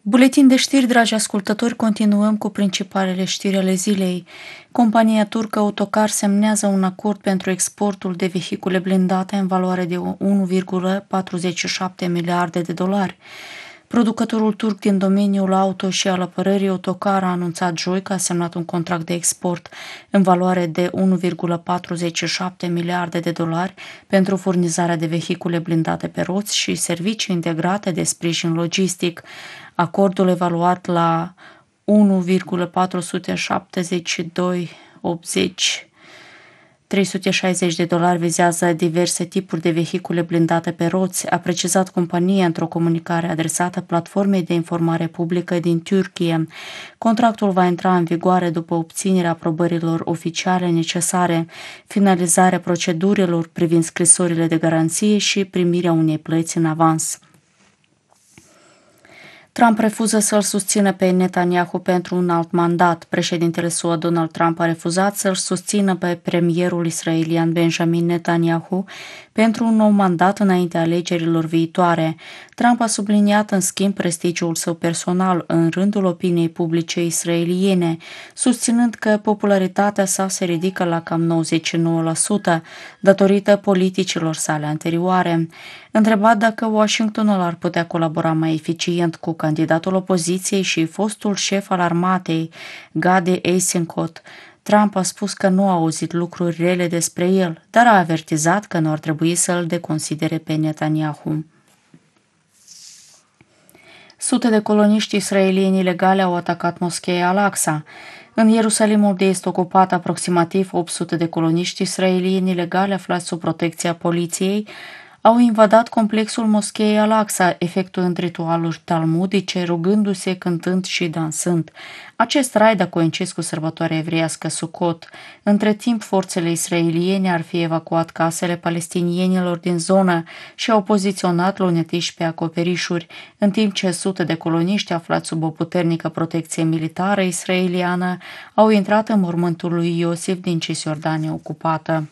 Buletin de știri, dragi ascultători, continuăm cu principalele știri ale zilei. Compania turcă Autocar semnează un acord pentru exportul de vehicule blindate în valoare de 1,47 miliarde de dolari. Producătorul turc din domeniul auto și al apărării Autocar a anunțat joi că a semnat un contract de export în valoare de 1,47 miliarde de dolari pentru furnizarea de vehicule blindate pe roți și servicii integrate de sprijin logistic. Acordul evaluat la 1,472,360 de dolari vizează diverse tipuri de vehicule blindate pe roți, a precizat compania într-o comunicare adresată platformei de informare publică din Turcia. Contractul va intra în vigoare după obținerea aprobărilor oficiale necesare, finalizarea procedurilor privind scrisorile de garanție și primirea unei plăți în avans. Trump refuză să-l susțină pe Netanyahu pentru un alt mandat. Președintele SUA Donald Trump a refuzat să-l susțină pe premierul israelian Benjamin Netanyahu pentru un nou mandat înaintea alegerilor viitoare. Trump a subliniat în schimb prestigiul său personal în rândul opiniei publice israeliene, susținând că popularitatea sa se ridică la cam 99% datorită politicilor sale anterioare. Întrebat dacă Washingtonul ar putea colabora mai eficient cu candidatul opoziției și fostul șef al armatei, Gadi Eisenkot, Trump a spus că nu a auzit lucruri rele despre el, dar a avertizat că nu ar trebui să îl deconsidere pe Netanyahu. Sute de coloniști israelieni ilegale au atacat moscheea Al-Aqsa. În Ierusalimul de Est ocupat, aproximativ 800 de coloniști israelieni ilegale aflați sub protecția poliției au invadat complexul moscheei Al-Aqsa, efectuând ritualuri talmudice, rugându-se, cântând și dansând. Acest raid a coincis cu sărbătoarea evreiască Sukkot. Între timp, forțele israeliene ar fi evacuat casele palestinienilor din zonă și au poziționat lunetiși pe acoperișuri, în timp ce sute de coloniști aflați sub o puternică protecție militară israeliană au intrat în mormântul lui Iosif din Cisjordania ocupată.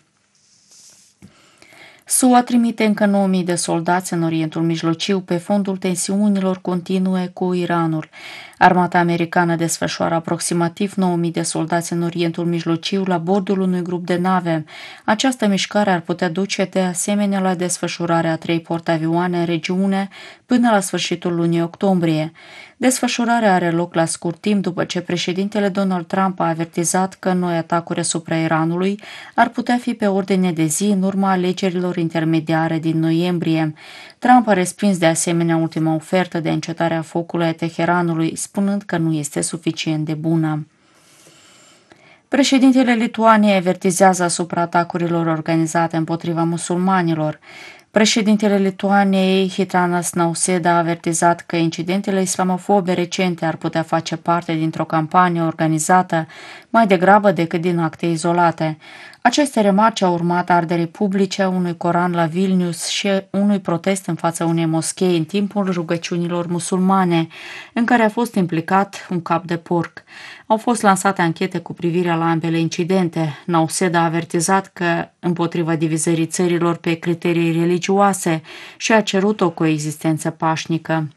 SUA trimite încă 9.000 de soldați în Orientul Mijlociu pe fondul tensiunilor continue cu Iranul. Armata americană desfășoară aproximativ 9.000 de soldați în Orientul Mijlociu la bordul unui grup de nave. Această mișcare ar putea duce de asemenea la desfășurarea a 3 portavioane în regiune până la sfârșitul lunii octombrie. Desfășurarea are loc la scurt timp după ce președintele Donald Trump a avertizat că noi atacuri asupra Iranului ar putea fi pe ordine de zi în urma alegerilor intermediare din noiembrie. Trump a respins de asemenea ultima ofertă de încetare a focului a Teheranului, spunând că nu este suficient de bună. Președintele Lituaniei avertizează asupra atacurilor organizate împotriva musulmanilor. Președintele Lituaniei, Gitanas Nausėda, a avertizat că incidentele islamofobe recente ar putea face parte dintr-o campanie organizată mai degrabă decât din acte izolate. Aceste remarci au urmat arderii publice a unui Coran la Vilnius și unui protest în fața unei moschei în timpul rugăciunilor musulmane, în care a fost implicat un cap de porc. Au fost lansate anchete cu privire la ambele incidente. Nausėda a avertizat că împotriva divizării țărilor pe criterii religioase și a cerut o coexistență pașnică.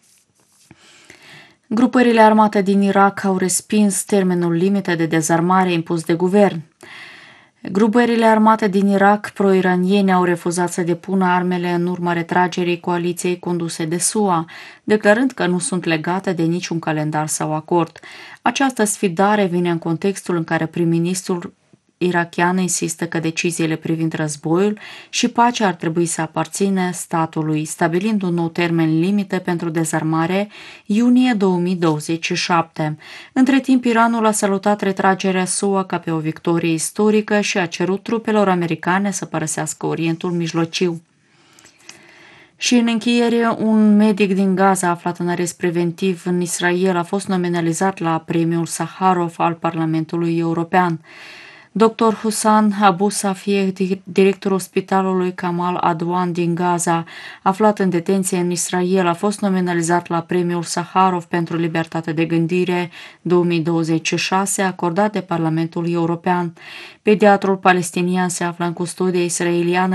Grupările armate din Irak au respins termenul limită de dezarmare impus de guvern. Grupările armate din Irak pro-iraniene au refuzat să depună armele în urma retragerii coaliției conduse de SUA, declarând că nu sunt legate de niciun calendar sau acord. Această sfidare vine în contextul în care prim-ministrul irakian insistă că deciziile privind războiul și pacea ar trebui să aparțină statului, stabilind un nou termen limită pentru dezarmare, iunie 2027. Între timp, Iranul a salutat retragerea SUA ca pe o victorie istorică și a cerut trupelor americane să părăsească Orientul Mijlociu. Și în încheiere, un medic din Gaza aflat în arest preventiv în Israel a fost nominalizat la premiul Saharov al Parlamentului European. Dr. Hussan Abu Safie, directorul spitalului Kamal Adwan din Gaza, aflat în detenție în Israel, a fost nominalizat la premiul Saharov pentru libertate de gândire 2026, acordat de Parlamentul European. Pediatrul palestinian se află în custodie israeliană